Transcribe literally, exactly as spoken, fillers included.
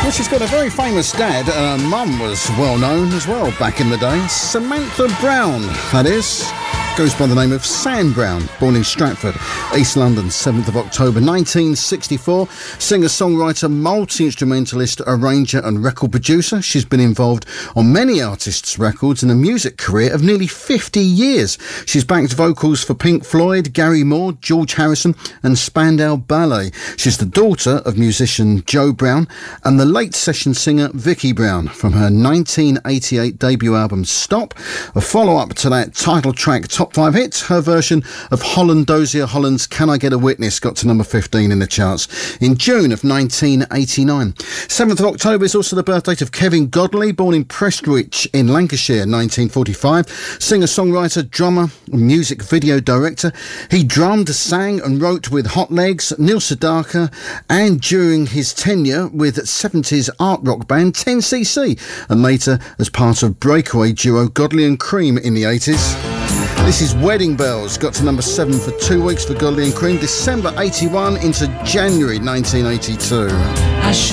Well, she's got a very famous dad, and her mum was well known as well back in the day. Samantha Brown, that is. Goes by the name of Sam Brown, born in Stratford, East London, seventh of October nineteen sixty-four. Singer-songwriter, multi-instrumentalist, arranger and record producer. She's been involved on many artists' records in a music career of nearly fifty years. She's backed vocals for Pink Floyd, Gary Moore, George Harrison and Spandau Ballet. She's the daughter of musician Joe Brown and the late session singer Vicky Brown from her nineteen eighty-eight debut album Stop. A follow-up to that title track top five hit, her version of Holland Dozier Holland's Can I Get a Witness got to number fifteen in the charts in June of nineteen eighty-nine. seventh of October is also the birth date of Kevin Godley, born in Prestwich in Lancashire, nineteen forty-five. Singer-songwriter, drummer, music video director. He drummed, sang and wrote with Hot Legs, Neil Sedaka, and during his tenure with seventies art rock band ten C C, and later as part of breakaway duo Godley and Cream in the eighties. This is Wedding Bells, got to number seven for two weeks for Godley and Cream, December eighty-one into January nineteen eighty-two.